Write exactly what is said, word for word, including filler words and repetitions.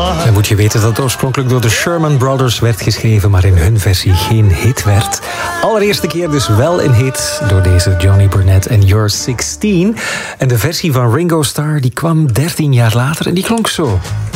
En moet je weten dat het oorspronkelijk door de Sherman Brothers werd geschreven, maar in hun versie geen hit werd. Allereerste keer dus wel een hit door deze Johnny Burnett en You're sixteen. En de versie van Ringo Starr die kwam dertien jaar later en die klonk zo.